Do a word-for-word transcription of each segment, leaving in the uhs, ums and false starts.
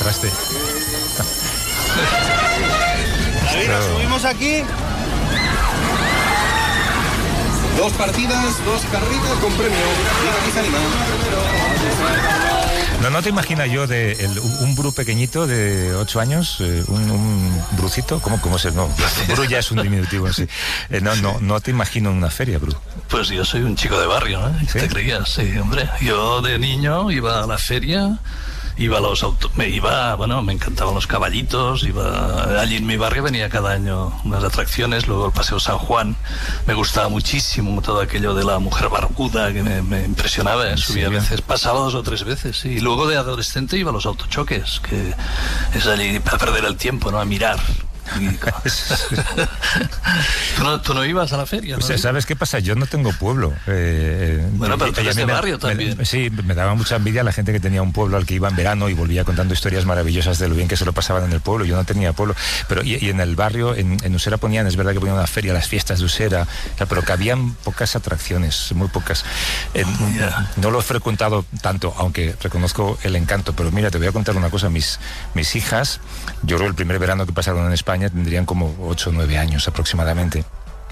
traste. David, nos subimos aquí. Dos partidas, dos carritas con premio. No, no te imaginas yo de el, un Bru pequeñito de ocho años, eh, un, un Brucito, ¿cómo, cómo se no? Bru ya es un diminutivo, sí. Eh, no, no, no te imagino en una feria, Bru. Pues yo soy un chico de barrio, ¿no? ¿Qué ¿Sí? te creías? Sí, hombre. Yo de niño iba a la feria. Iba a los autos, me iba, bueno, me encantaban los caballitos, iba, allí en mi barrio venía cada año unas atracciones, luego el Paseo San Juan, me gustaba muchísimo todo aquello de la mujer barbuda que me, me impresionaba, ¿eh? Subía a veces, pasaba dos o tres veces, sí. Y luego de adolescente iba a los autochoques, que es allí para perder el tiempo, ¿no? A mirar. ¿Tú, no, ¿Tú no ibas a la feria? ¿No? O sea, ¿sabes qué pasa? Yo no tengo pueblo. Eh, bueno, pero tú eres de barrio me, también. Me, sí, me daba mucha envidia la gente que tenía un pueblo al que iba en verano y volvía contando historias maravillosas de lo bien que se lo pasaban en el pueblo. Yo no tenía pueblo. Pero y, y en el barrio, en, en Usera ponían, es verdad que ponían una feria, las fiestas de Usera, o sea, pero que habían pocas atracciones, muy pocas. Eh, yeah. No lo he frecuentado tanto, aunque reconozco el encanto. Pero mira, te voy a contar una cosa. Mis, mis hijas, yo creo el primer verano que pasaron en España tendrían como ocho o nueve años aproximadamente.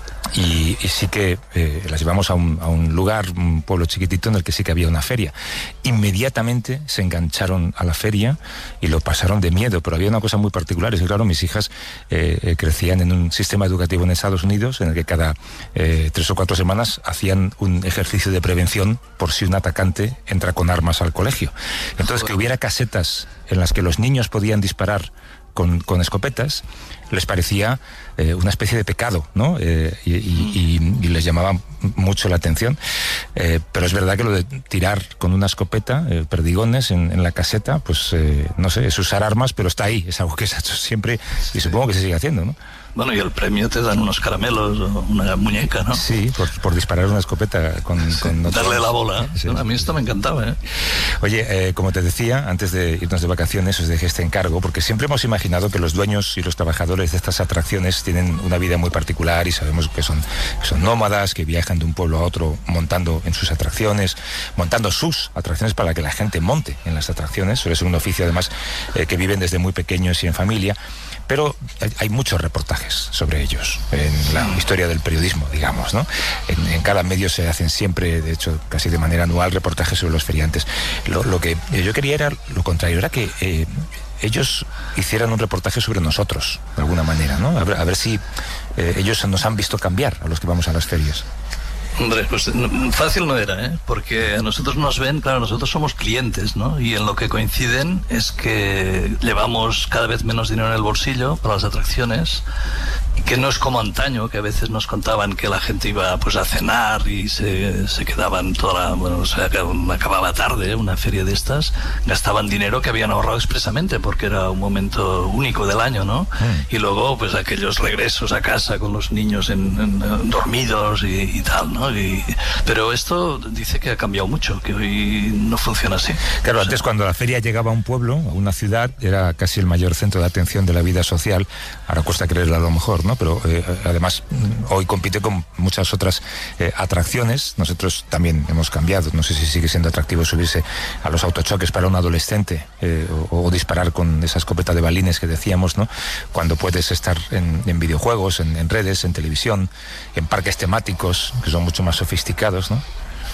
Y, y sí que eh, las llevamos a un, a un lugar, un pueblo chiquitito en el que sí que había una feria. Inmediatamente se engancharon a la feria y lo pasaron de miedo, pero había una cosa muy particular, es que claro, mis hijas eh, eh, crecían en un sistema educativo en Estados Unidos en el que cada eh, tres o cuatro semanas hacían un ejercicio de prevención por si un atacante entra con armas al colegio. Entonces, que hubiera casetas en las que los niños podían disparar Con, con escopetas, les parecía eh, una especie de pecado, ¿no? Eh, y, y, y, y les llamaba mucho la atención. Eh, pero es verdad que lo de tirar con una escopeta, eh, perdigones en, en la caseta, pues eh, no sé, es usar armas, pero está ahí, es algo que se ha hecho siempre y supongo que se sigue haciendo, ¿no? Bueno, y el premio te dan unos caramelos o una muñeca, ¿no? Sí, por, por disparar una escopeta con... Sí, con darle la bola. Sí, a mí esto me encantaba, ¿eh? Oye, eh, como te decía, antes de irnos de vacaciones os dejé este encargo, porque siempre hemos imaginado que los dueños y los trabajadores de estas atracciones tienen una vida muy particular y sabemos que son, que son nómadas, que viajan de un pueblo a otro montando en sus atracciones, montando sus atracciones para que la gente monte en las atracciones. Suele ser un oficio, además, eh, que viven desde muy pequeños y en familia. Pero hay muchos reportajes sobre ellos en la historia del periodismo, digamos, ¿no? En, en cada medio se hacen siempre, de hecho, casi de manera anual, reportajes sobre los feriantes. Lo, lo que yo quería era lo contrario, era que eh, ellos hicieran un reportaje sobre nosotros, de alguna manera, ¿no? A ver, a ver si eh, ellos nos han visto cambiar a los que vamos a las ferias. Hombre, pues fácil no era, ¿eh? Porque a nosotros nos ven, claro, nosotros somos clientes, ¿no? Y en lo que coinciden es que llevamos cada vez menos dinero en el bolsillo para las atracciones, y que no es como antaño, que a veces nos contaban que la gente iba pues a cenar y se, se quedaban toda la, bueno, o sea, acababa tarde, una feria de estas, gastaban dinero que habían ahorrado expresamente porque era un momento único del año, ¿no? Mm. Y luego pues aquellos regresos a casa con los niños en, en, en, dormidos y, y tal, ¿no? Y, pero esto dice que ha cambiado mucho, que hoy no funciona así. Claro, o antes sea, cuando la feria llegaba a un pueblo, a una ciudad, era casi el mayor centro de atención de la vida social. Ahora cuesta creerlo a lo mejor, ¿no? Pero eh, además hoy compite con muchas otras eh, atracciones. Nosotros también hemos cambiado. No sé si sigue siendo atractivo subirse a los autochoques para un adolescente eh, o, o disparar con esa escopeta de balines que decíamos, ¿no? Cuando puedes estar en, en videojuegos, en, en redes, en televisión, en parques temáticos que son mucho más sofisticados, ¿no?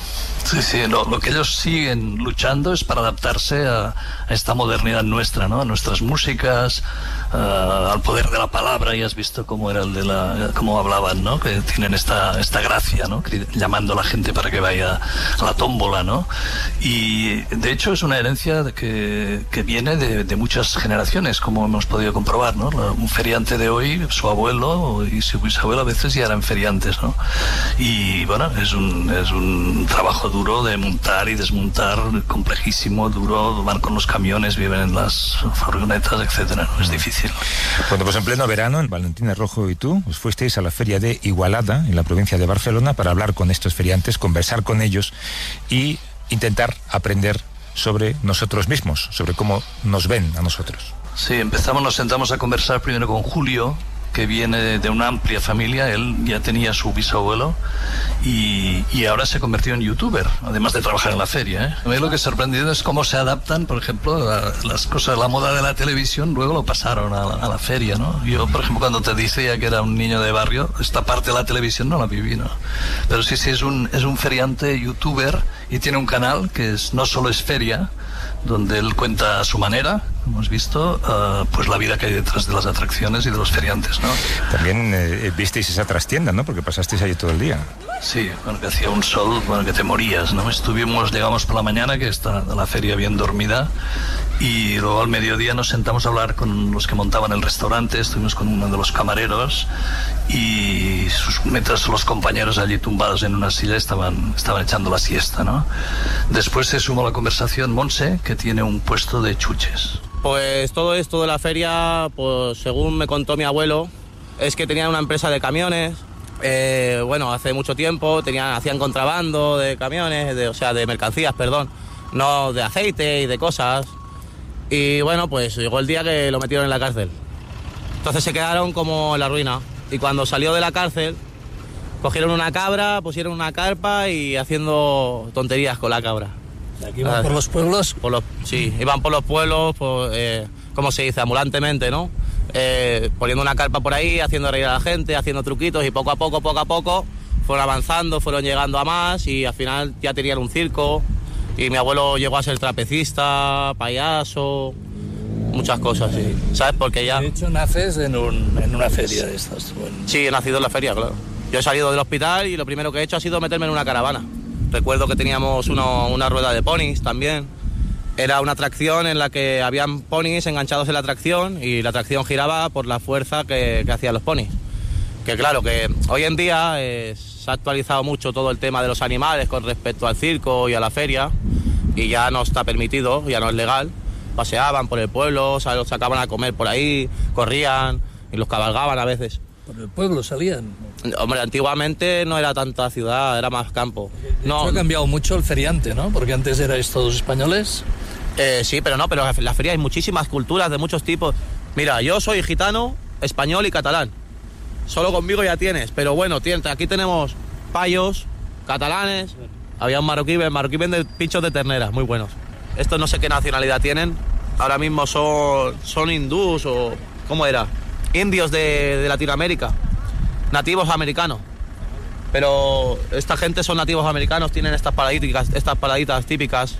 Sí, sí, lo, lo que ellos siguen luchando es para adaptarse a, a esta modernidad nuestra, ¿no? A nuestras músicas, uh, al poder de la palabra. Y has visto cómo era el de la, cómo hablaban, ¿no? Que tienen esta, esta gracia, ¿no? Llamando a la gente para que vaya a la tómbola, ¿no? Y de hecho es una herencia de que, que viene de, de muchas generaciones, como hemos podido comprobar, ¿no? Un feriante de hoy, su abuelo y su bisabuelo a veces ya eran feriantes, ¿no? Y bueno, es un, es un trabajo duro de montar y desmontar, complejísimo, duro, van con los camiones, viven en las furgonetas, etcétera, ¿no? Es difícil. Bueno, pues en pleno verano, Valentina Rojo y tú os fuisteis a la feria de Igualada, en la provincia de Barcelona, para hablar con estos feriantes, conversar con ellos y intentar aprender sobre nosotros mismos, sobre cómo nos ven a nosotros. Sí, empezamos, nos sentamos a conversar primero con Julio, que viene de una amplia familia. Él ya tenía su bisabuelo y, y ahora se convirtió en youtuber, además de trabajar en la feria, ¿eh? A mí lo que es sorprendido es cómo se adaptan, por ejemplo, a las cosas de la moda de la televisión, luego lo pasaron a la, a la feria, ¿no? Yo, por ejemplo, cuando te decía que era un niño de barrio, esta parte de la televisión no la viví, ¿no? Pero sí, sí, es un, es un feriante youtuber y tiene un canal que es, no solo es feria, donde él cuenta a su manera, hemos visto, uh, pues la vida que hay detrás de las atracciones y de los feriantes, ¿no? También eh, visteis esa trastienda, ¿no? Porque pasasteis ahí todo el día. Sí, bueno, que hacía un sol, bueno, que te morías, ¿no? Estuvimos, llegamos por la mañana, que está la feria bien dormida, y luego al mediodía nos sentamos a hablar con los que montaban el restaurante, estuvimos con uno de los camareros, y sus, mientras los compañeros allí tumbados en una silla estaban, estaban echando la siesta, ¿no? Después se sumó a la conversación Monse, que tiene un puesto de chuches. Pues todo esto de la feria, pues según me contó mi abuelo, es que tenían una empresa de camiones. Eh, bueno, hace mucho tiempo tenían, hacían contrabando de camiones, de, o sea, de mercancías, perdón, no de aceite y de cosas. Y bueno, pues llegó el día que lo metieron en la cárcel. Entonces se quedaron como en la ruina. Y cuando salió de la cárcel, cogieron una cabra, pusieron una carpa y haciendo tonterías con la cabra. ¿Aquí iban por los pueblos? Por los, sí, iban por los pueblos, por, eh, ¿cómo se dice? Ambulantemente, ¿no? Eh, poniendo una carpa por ahí, haciendo reír a la gente, haciendo truquitos, y poco a poco, poco a poco, fueron avanzando, fueron llegando a más, y al final ya tenían un circo, y mi abuelo llegó a ser trapecista, payaso, muchas cosas, sí. ¿Sabes? Porque ya... De hecho, naces en, un, en una feria de estas. Bueno. Sí, he nacido en la feria, claro. Yo he salido del hospital y lo primero que he hecho ha sido meterme en una caravana. Recuerdo que teníamos uno, una rueda de ponis también. Era una atracción en la que habían ponis enganchados en la atracción y la atracción giraba por la fuerza que, que hacían los ponis. Que claro, que hoy en día eh, se ha actualizado mucho todo el tema de los animales con respecto al circo y a la feria, y ya no está permitido, ya no es legal. Paseaban por el pueblo, los sacaban a comer por ahí, corrían y los cabalgaban a veces. ¿Por el pueblo salían? Hombre, antiguamente no era tanta ciudad, era más campo. De no, hecho, ha cambiado mucho el feriante, ¿no? Porque antes erais todos españoles. Eh, sí, pero no, pero en la feria hay muchísimas culturas de muchos tipos. Mira, yo soy gitano, español y catalán. Solo conmigo ya tienes, pero bueno, tienes, aquí tenemos payos, catalanes, había un marroquí, el marroquí vende pinchos de ternera, muy buenos. Estos no sé qué nacionalidad tienen, ahora mismo son, son hindús o... ¿cómo era? Indios de, de Latinoamérica, nativos americanos. Pero esta gente son nativos americanos, tienen estas paraditas, estas paraditas típicas.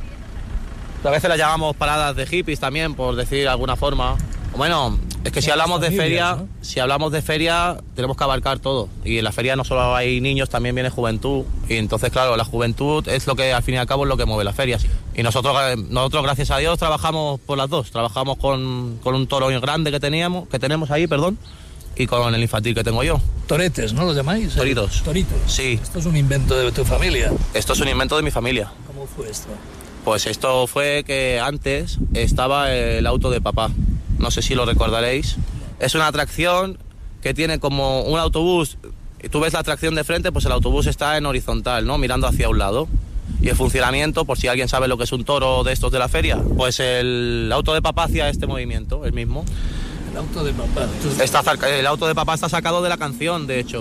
A veces las llamamos paradas de hippies también, por decir de alguna forma. Bueno, es que si hablamos de feria, ¿no? Si hablamos de feria, tenemos que abarcar todo. Y en la feria no solo hay niños, también viene juventud. Y entonces, claro, la juventud es lo que, al fin y al cabo, es lo que mueve la feria. Y nosotros, nosotros gracias a Dios, trabajamos por las dos. Trabajamos con, con un toro grande que teníamos, que tenemos ahí, perdón, y con el infantil que tengo yo. Toretes, ¿no lo llamáis? Toritos. Toritos. Sí. Esto es un invento de tu familia. Esto es un invento de mi familia. ¿Cómo fue esto? Pues esto fue que antes estaba el auto de papá. No sé si lo recordaréis. Es una atracción que tiene como un autobús. Tú ves la atracción de frente, pues el autobús está en horizontal, ¿no? Mirando hacia un lado. Y el funcionamiento, por si alguien sabe lo que es un toro de estos de la feria, pues el auto de papá hacía este movimiento, el mismo. El auto de papá. Entonces... Está, el auto de papá está sacado de la canción, de hecho.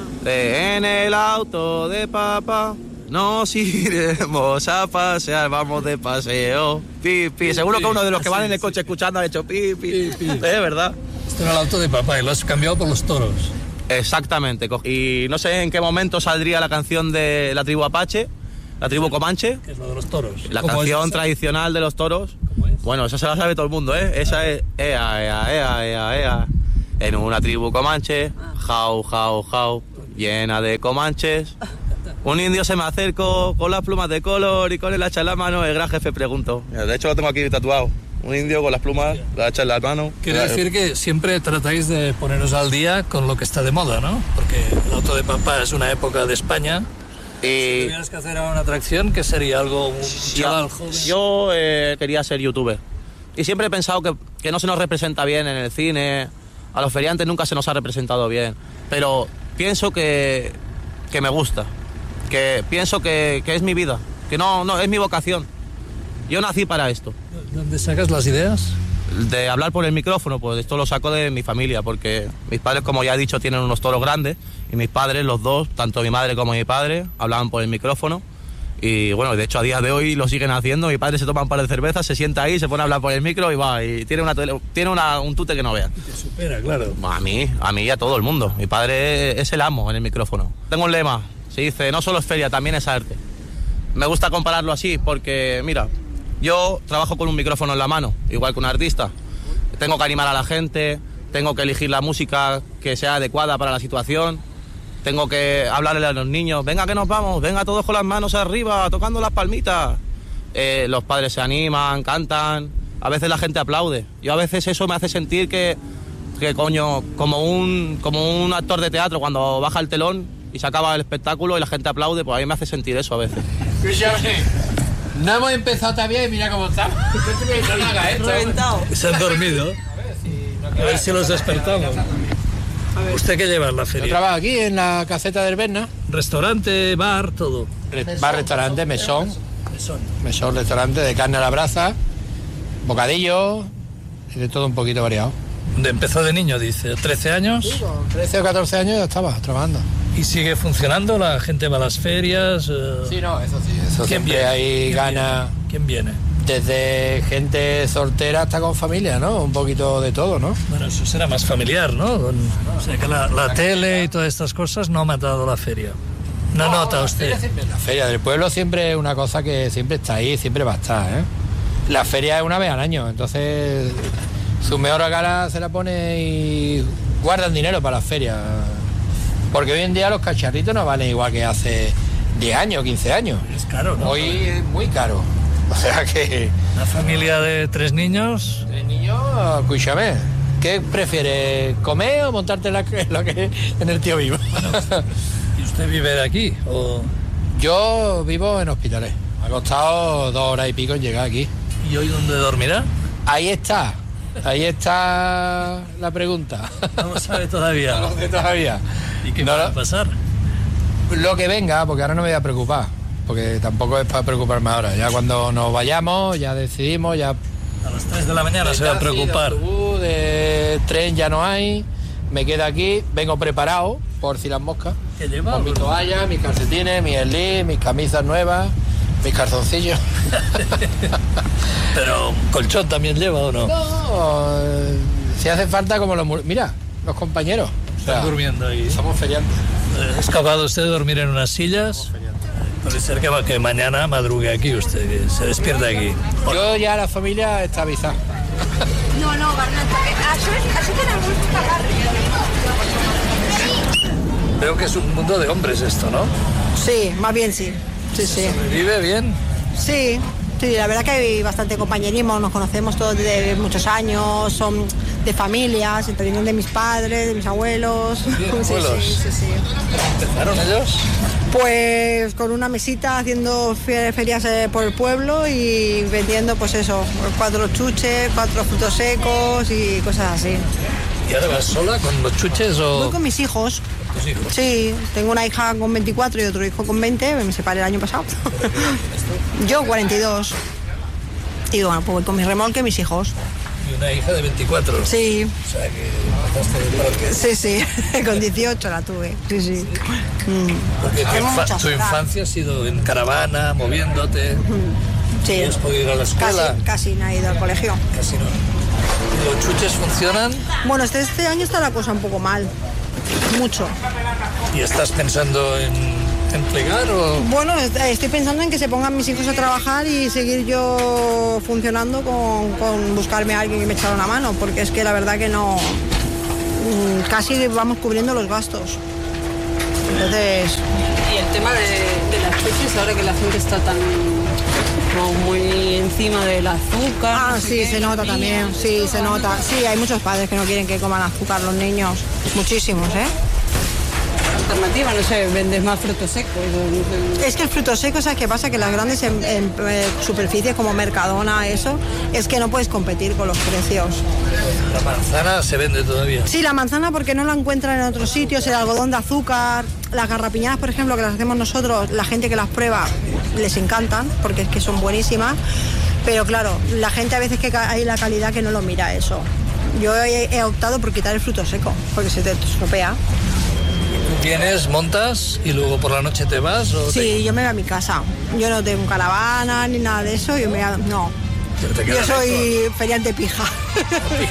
De, en el auto de papá nos iremos a pasear, vamos de paseo. Pi, pi. Seguro que uno de los que van en el coche escuchando ha hecho pi, pi. Es verdad. Esto era el auto de papá y lo has cambiado por los toros. Exactamente. Y no sé en qué momento saldría la canción de la tribu Apache, la tribu Comanche. Que es lo de los toros. La canción tradicional de los toros. ¿Cómo es? Bueno, esa se la sabe todo el mundo, ¿eh? Esa es ea, ea, ea, ea, ea. En una tribu Comanche, jau, jau, jau, llena de comanches. Un indio se me acercó con las plumas de color y con el hacha en la mano, el gran jefe preguntó. De hecho lo tengo aquí tatuado. Un indio con las plumas, la hacha en la mano. Quiere decir que siempre tratáis de poneros al día con lo que está de moda, ¿no? Porque el auto de papá es una época de España. Y... si tuvieras que hacer una atracción, ¿qué sería? ¿Algo, un chaval joven? Yo eh, quería ser youtuber. Y siempre he pensado que, que no se nos representa bien en el cine. A los feriantes nunca se nos ha representado bien. Pero pienso que, que me gusta. Que pienso que, que es mi vida, que no, no, es mi vocación. Yo nací para esto. ¿Dónde sacas las ideas? De hablar por el micrófono, pues esto lo saco de mi familia, porque mis padres, como ya he dicho, tienen unos toros grandes, y mis padres, los dos, tanto mi madre como mi padre, hablaban por el micrófono, y bueno, de hecho a día de hoy lo siguen haciendo. Mi padre se toma un par de cervezas, se sienta ahí, se pone a hablar por el micro y va, y tiene una tele, tiene una, un tute que no vean. Y te supera, claro. A mí, a mí y a todo el mundo. Mi padre es el amo en el micrófono. Tengo un lema, se dice, no solo es feria, también es arte. Me gusta compararlo así porque, mira, yo trabajo con un micrófono en la mano, igual que un artista. Tengo que animar a la gente, tengo que elegir la música que sea adecuada para la situación, tengo que hablarle a los niños, venga que nos vamos, venga todos con las manos arriba, tocando las palmitas. Eh, los padres se animan, cantan, a veces la gente aplaude. Yo a veces eso me hace sentir que, que coño, como un, como un actor de teatro cuando baja el telón y se acaba el espectáculo y la gente aplaude, pues a mí me hace sentir eso a veces. No hemos empezado todavía y mira cómo estamos. Reventado. Se han dormido. A ver si los despertamos. ¿Usted qué lleva en la feria? Yo trabajo aquí en la caseta del Berna. Restaurante, bar, todo. Re- bar, restaurante, mesón. Mesón. Mesón, restaurante de carne a la brasa, bocadillo, y de todo un poquito variado. ¿Dónde empezó de niño, dice? ¿trece años? Sí, con trece o catorce años ya estaba trabajando. ¿Y sigue funcionando? ¿La gente va a las ferias? Eh... Sí, no, eso sí. Eso ¿Quién siempre viene? hay ¿Quién ganas. viene? ¿Quién viene? Desde gente soltera hasta con familia, ¿no? Un poquito de todo, ¿no? Bueno, eso será más familiar, ¿no? Con... O sea, que la, la tele y todas estas cosas no ha matado la feria. No, no nota usted. La feria del pueblo siempre es una cosa que siempre está ahí, siempre va a estar, ¿eh? La feria es una vez al año, entonces su mejor cara se la pone y guardan dinero para la feria. Porque hoy en día los cacharritos no valen igual que hace diez años, quince años. Es caro, ¿no? Hoy es muy caro. O sea que... Una familia de tres niños. Tres niños, escúchame. ¿Qué prefieres, comer o montarte en, la, en, lo que, en el tío vivo? ¿Y usted vive de aquí? O... Yo vivo en Hospitalet. Me ha costado dos horas y pico en llegar aquí. ¿Y hoy dónde dormirá? Ahí está. Ahí está la pregunta. No lo sabe todavía. No lo sé todavía. ¿Y qué no, va a pasar? Lo que venga, porque ahora no me voy a preocupar. Porque tampoco es para preocuparme ahora. Ya cuando nos vayamos, ya decidimos, ya... A las tres de la mañana se va a preocupar. De autobús, de tren ya no hay. Me quedo aquí, vengo preparado, por si las moscas. ¿Qué lleva? Con mi toalla, mis calcetines, mis slips, mis camisas nuevas, mis calzoncillos. Pero colchón también lleva o no. No, eh, si hace falta como los... mur- Mira, los compañeros. O sea, Están durmiendo ahí. somos feriantes. ¿Es capaz usted de dormir en unas sillas? Puede ser que, que mañana madrugue aquí usted, que se despierte aquí. Yo ya la familia está avisada. No, no, Bernat, això, això tenen molt que pagar. Veo que es un mundo de hombres esto, ¿no? Sí, más bien sí. Sí, sí. ¿Vive bien? Sí, sí, la verdad que hay bastante compañerismo, nos conocemos todos desde muchos años, son de familias, vienen de mis padres, de mis abuelos. ¿De Sí, abuelos? sí, sí, sí. ¿Empezaron ellos? Pues con una mesita haciendo fe- ferias eh, por el pueblo y vendiendo pues eso, cuatro chuches, cuatro frutos secos y cosas así. ¿Y ahora vas sola con los chuches o...? Voy con mis hijos. tus hijos? Sí, tengo una hija con veinticuatro y otro hijo con veinte, me separé el año pasado. Yo cuarenta y dos. Y bueno, pues voy con mi remolque y mis hijos. Y una hija de veinticuatro. Sí, O sea que empezaste de parque. sí, sí, con dieciocho la tuve. Sí, sí. Mm. Porque tu, Tengo infa- muchas tu horas. infancia ha sido en caravana, moviéndote. Sí, ¿Y has podido ir a la escuela? casi, casi no he ido al colegio. Casi no. ¿Y los chuches funcionan? Bueno, este, este año está la cosa un poco mal. Mucho. ¿Y estás pensando en, en plegar o...? Bueno, est- estoy pensando en que se pongan mis hijos a trabajar y seguir yo funcionando con, con buscarme a alguien que me echara una mano, porque es que la verdad que no... mm, casi vamos cubriendo los gastos. Entonces... Y el tema de, de las chuches, ahora que la gente está tan como muy encima del azúcar. Ah, no sé sí, qué, se nota los también, niños, sí, todo. se nota. Sí, hay muchos padres que no quieren que coman azúcar los niños. Muchísimos, ¿eh? Alternativa, no sé, vendes más frutos secos. o- o- Es que el fruto seco, ¿sabes qué pasa? Que las grandes en, en, eh, superficies como Mercadona, eso, es que no puedes competir con los precios. La manzana se vende todavía. Sí, la manzana porque no la encuentran en otros sitios, el algodón de azúcar, las garrapiñadas, por ejemplo, que las hacemos nosotros, la gente que las prueba les encantan porque es que son buenísimas. Pero claro, la gente a veces que hay la calidad que no lo mira eso. Yo he, he optado por quitar el fruto seco, porque se te estropea. ¿Vienes, montas y luego por la noche te vas? ¿O sí, te... yo me voy a mi casa. Yo no tengo caravana ni nada de eso, yo me no. Yo soy feriante pija.